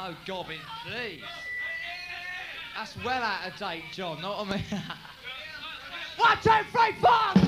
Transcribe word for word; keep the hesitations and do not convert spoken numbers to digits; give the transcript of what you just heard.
Oh, Gobbin, please. That's well out of date, John, know what I mean? One, two, three, four!